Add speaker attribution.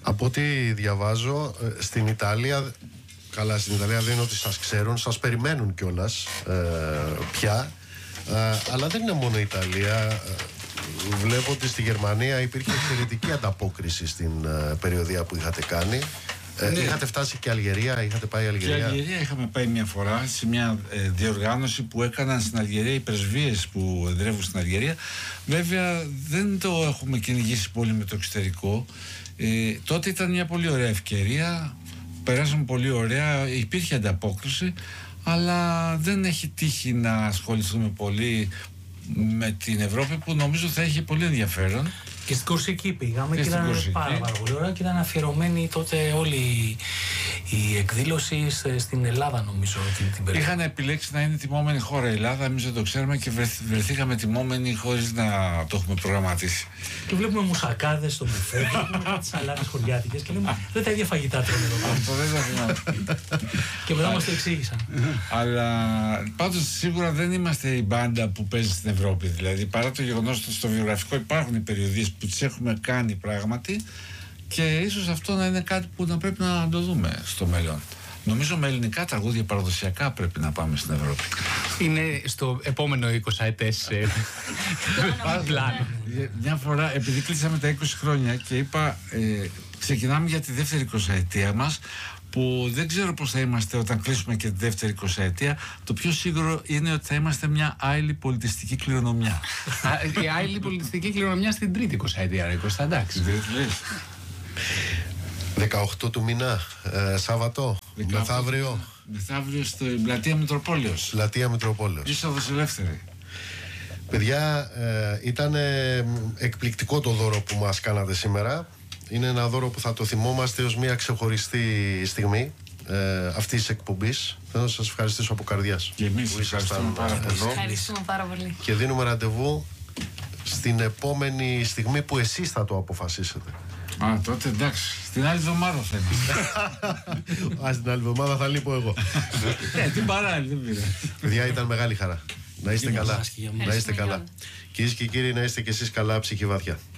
Speaker 1: Από ό,τι διαβάζω, στην Ιταλία, καλά, στην Ιταλία δεν είναι ότι σας ξέρουν, σας περιμένουν κιόλας πια, αλλά δεν είναι μόνο η Ιταλία. Βλέπω ότι στη Γερμανία υπήρχε εξαιρετική ανταπόκριση στην περιοδία που είχατε κάνει. Είχατε φτάσει και Αλγερία, είχατε πάει Αλγερία.
Speaker 2: Και Αλγερία είχαμε πάει μια φορά σε μια διοργάνωση που έκαναν στην Αλγερία οι πρεσβείες που εδρεύουν στην Αλγερία. Βέβαια δεν το έχουμε κυνηγήσει πολύ με το εξωτερικό. Τότε ήταν μια πολύ ωραία ευκαιρία, περάσαμε πολύ ωραία, υπήρχε ανταπόκριση, αλλά δεν έχει τύχει να ασχοληθούμε πολύ με την Ευρώπη, που νομίζω θα έχει πολύ ενδιαφέρον.
Speaker 3: Και στην Κορσική πήγαμε και ήταν πάρα πολύ ωραία και ήταν αφιερωμένη τότε όλη η εκδήλωση στην Ελλάδα, νομίζω. Την περίοδο.
Speaker 2: Είχαν επιλέξει να είναι τιμόμενη χώρα η Ελλάδα, εμείς δεν το ξέρουμε και βρεθήκαμε τιμόμενοι χωρίς να το έχουμε προγραμματίσει.
Speaker 3: Και βλέπουμε μουσακάδες στο μπουφέ, βλέπουμε τις σαλάτες χωριάτικες και λέμε δεν τα ίδια φαγητά τρώνε εδώ.
Speaker 2: Αυτό δεν το θυμάμαι.
Speaker 3: Και μετά μας το εξήγησαν.
Speaker 2: Αλλά πάντως σίγουρα δεν είμαστε η μπάντα που παίζει στην Ευρώπη. Δηλαδή, παρά το γεγονός ότι στο βιογραφικό υπάρχουν οι περιοδίες που τις έχουμε κάνει πράγματι, και ίσως αυτό να είναι κάτι που να πρέπει να το δούμε στο μέλλον. Νομίζω με ελληνικά τραγούδια παραδοσιακά πρέπει να πάμε στην Ευρώπη.
Speaker 4: Είναι στο επόμενο 20ετές πλάνο.
Speaker 2: Μια φορά, επειδή κλείσαμε τα 20 χρόνια και είπα, ξεκινάμε για τη δεύτερη 20ετία μας, που δεν ξέρω πώς θα είμαστε όταν κλείσουμε και τη δεύτερη 20ετία. Το πιο σίγουρο είναι ότι θα είμαστε μια άειλη πολιτιστική κληρονομιά.
Speaker 4: Η άειλη πολιτιστική κληρονομιά στην τρίτη 20ετία, ρε Κώστα, εντάξει.
Speaker 1: 18 του μηνά, Σάββατο, μεθαύριο.
Speaker 2: Μεθαύριο στην πλατεία Μητροπόλεως.
Speaker 1: Πλατεία Μητροπόλεως.
Speaker 2: Είσοδος ελεύθερη.
Speaker 1: Παιδιά, ήταν εκπληκτικό το δώρο που μας κάνατε σήμερα. Είναι ένα δώρο που θα το θυμόμαστε ως μια ξεχωριστή στιγμή αυτής της εκπομπής. Θέλω να σας ευχαριστήσω από καρδιάς.
Speaker 2: Και εμείς ευχαριστούμε πάρα πολύ.
Speaker 5: Ευχαριστούμε πάρα πολύ.
Speaker 1: Και δίνουμε ραντεβού στην επόμενη στιγμή που εσείς θα το αποφασίσετε.
Speaker 2: Τότε εντάξει. Την άλλη εβδομάδα θα είμαστε.
Speaker 1: Την άλλη εβδομάδα θα λείπω εγώ.
Speaker 2: Την παράλληλη, δεν πειράζει.
Speaker 1: Παιδιά, ήταν μεγάλη χαρά. Να είστε καλά. Να είστε καλά. Κυρίες και κύριοι, να είστε κι εσείς καλά, ψυχή βαθιά.